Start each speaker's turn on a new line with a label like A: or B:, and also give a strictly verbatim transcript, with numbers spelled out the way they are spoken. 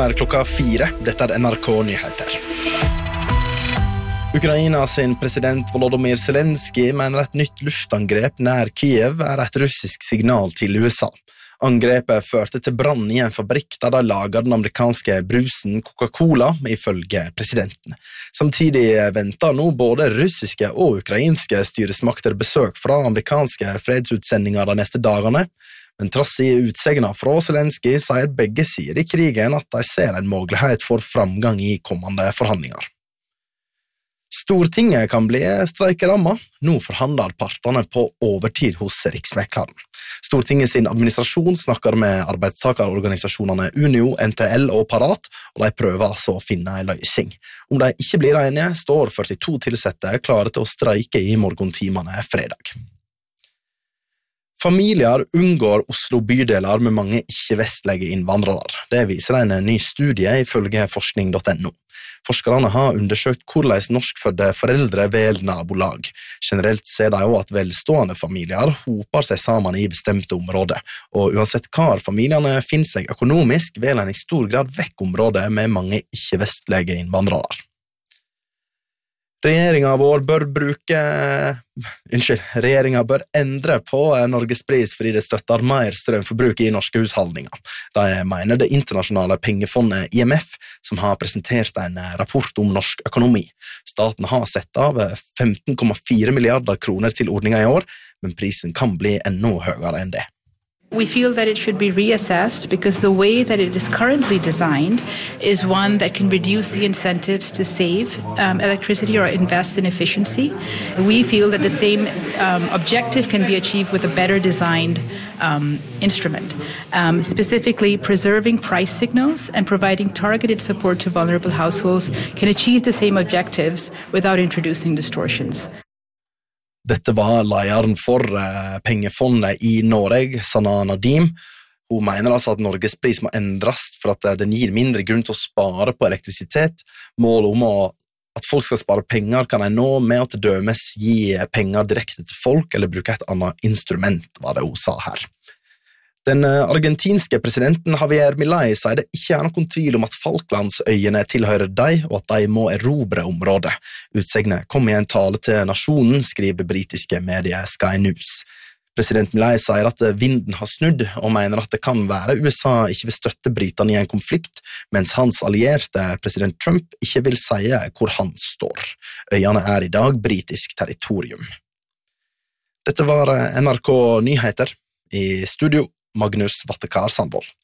A: er klokka fire. Dette er N R K Nyheter. Ukraina sin president Volodymyr Zelensky mener et nytt luftangrep nær Kiev er et russisk signal til U S A. Angrepet førte til brann i en fabrikk der de lager den amerikanske brusen Coca-Cola, ifølge presidenten. Samtidig venter nå både russiske og ukrainske styresmakter besøk fra amerikanske fredsutsendinger de neste dagene, men trass i utsegner fra Zelensky sier begge sider i krigen at de ser en mulighet for framgang i kommende forhandlinger. Stortinget kan bli streikeramma. Nå forhandler partene på overtid hos Riksmekleren. Stortinget sin administrasjon snakker med arbeidstakerorganisasjonene Unio, N T L og Parat, og de prøver altså å finne en løsning. Om de ikke blir enige, står førtito tilsette klare til å streike i morgentimene fredag. Familier unngår Oslo bydeler med mange ikke-vestlige innvandrere. Det viser en ny studie ifølge forskning punktum no. Forskerne har undersøkt hvordan norskfødte foreldre velger nabolag. Generelt ser de også at velstående familier hoper seg sammen i bestemte områder, og uansett hva familiene finner seg økonomisk, velger en i stor grad vekk områder med mange ikke-vestlige innvandrere. Regjeringen vår bør bruke, unnskyld, regjeringen bør endre på Norgespris fordi det støtter mer strømforbruk i norske husholdninger. De mener det internasjonale pengefondet I M F, som har presentert en rapport om norsk økonomi. Staten har sett av femten komma fire milliarder kroner til ordningen i år, men prisen kan bli enda høyere enn det.
B: We feel that it should be reassessed because the way that it is currently designed is one that can reduce the incentives to save um, electricity or invest in efficiency. We feel that the same um, objective can be achieved with a better designed um, instrument, um, specifically preserving price signals and providing targeted support to vulnerable households can achieve the same objectives without introducing distortions.
A: Dette var lederen for eh, pengefondet i Norge, Sanna Nadim. Hun mener altså at Norges pris må endres for at den gir mindre grunn til å spare på elektrisitet. Målet om å, at folk skal spare penger kan en nå med å til dømes gi penger direkte til folk eller bruke et annet instrument, var det hun sa her. Den argentinske presidenten Javier Milei sier det ikke er noen tvil om at Falklandsøyene tilhører deg, og at de må erobre området. Utsegnet kom i en tale til nasjonen, skriver britiske medier Sky News. President Milei sier at vinden har snudd, og mener at det kan være U S A ikke vil støtte Britene i en konflikt, mens hans allierte, president Trump, ikke vil si hvor han står. Øyene er i dag britisk territorium. Dette var N R K Nyheter. I studio Magnus Vattekar Sandvold.